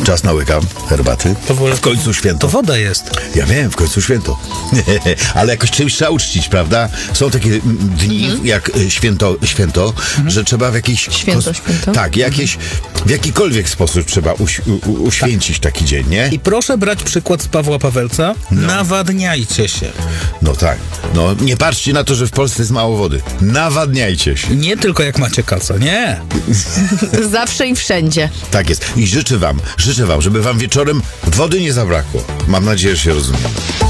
Czas na łyka herbaty. W końcu święto. To woda jest. Ja wiem, w końcu święto. Ale jakoś czymś trzeba uczcić, prawda? Są takie dni jak święto, że trzeba w jakiś... Święto. Tak, w jakikolwiek sposób trzeba uświęcić taki dzień, nie? I proszę brać przykład z Pawła Pawelca. Nawadniajcie się. No tak. No nie patrzcie na to, że w Polsce jest mało wody. Nawadniajcie się. Nie tylko jak macie kaca, nie. Zawsze i wszędzie. Tak jest. I życzę wam, żeby wam wieczorem wody nie zabrakło. Mam nadzieję, że się rozumiemy.